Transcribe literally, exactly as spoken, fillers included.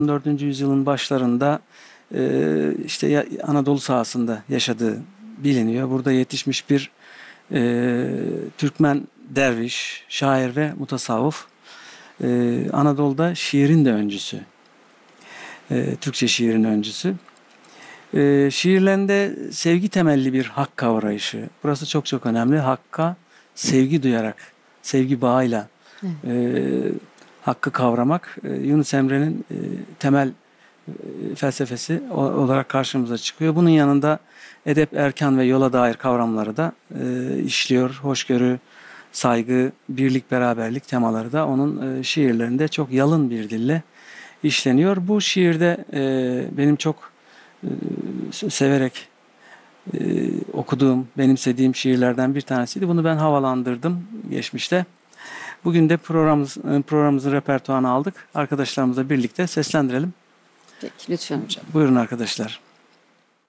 on dördüncü yüzyılın başlarında e, işte ya- Anadolu sahasında yaşadığı biliniyor. Burada yetişmiş bir e, Türkmen derviş, şair ve mutasavvıf. E, Anadolu'da şiirin de öncüsü. E, Türkçe şiirin öncüsü. E, şiirlerinde sevgi temelli bir hak kavrayışı. Burası çok çok önemli. Hakka sevgi duyarak, sevgi bağıyla Evet. e, hakkı kavramak e, Yunus Emre'nin e, temel e, felsefesi o- olarak karşımıza çıkıyor. Bunun yanında edep, erkan ve yola dair kavramları da e, işliyor. Hoşgörü, saygı, birlik, beraberlik temaları da onun e, şiirlerinde çok yalın bir dille işleniyor. Bu şiirde e, benim çok e, severek e, okuduğum, benimsediğim şiirlerden bir tanesiydi. Bunu ben havalandırdım geçmişte. Bugün de programımız, programımızın repertuarını aldık. Arkadaşlarımızla birlikte seslendirelim. Peki lütfen hocam. Buyurun arkadaşlar.